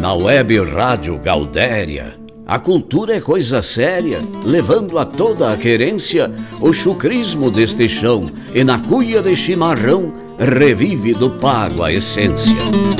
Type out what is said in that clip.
Na web Rádio Gaudéria, a cultura é coisa séria, levando a toda a querência o chucrismo deste chão, e na cuia de chimarrão revive do pago a essência.